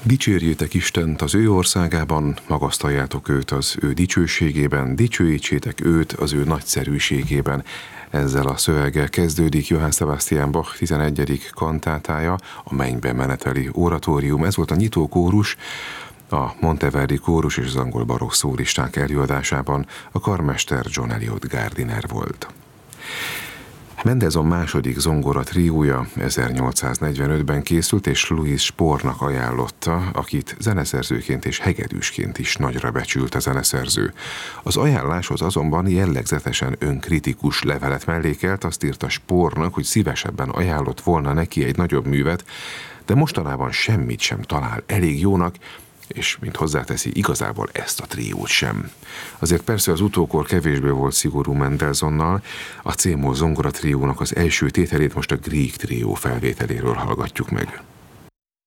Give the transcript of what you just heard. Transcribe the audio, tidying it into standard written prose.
Dicsérjétek Istent az ő országában, magasztaljátok őt az ő dicsőségében, dicsőítsétek őt az ő nagyszerűségében. Ezzel a szöveggel kezdődik Johann Sebastian Bach 11. kantátája, a mennybe meneteli oratórium. Ez volt a nyitó kórus, a Monteverdi kórus és az angol barokk szólisták előadásában a karmester John Eliot Gardiner volt. Mendelssohn második zongora triója 1845-ben készült, és Louis Spohrnak ajánlotta, akit zeneszerzőként és hegedűsként is nagyra becsült a zeneszerző. Az ajánláshoz azonban jellegzetesen önkritikus levelet mellékelt, azt írta Spohrnak, hogy szívesebben ajánlott volna neki egy nagyobb művet, de mostanában semmit sem talál elég jónak, és mint hozzáteszi, igazából ezt a triót sem. Azért persze az utókor kevésbé volt szigorú Mendelssohnnal, a C-moll zongora triónak az első tételét most a Grieg trió felvételéről hallgatjuk meg.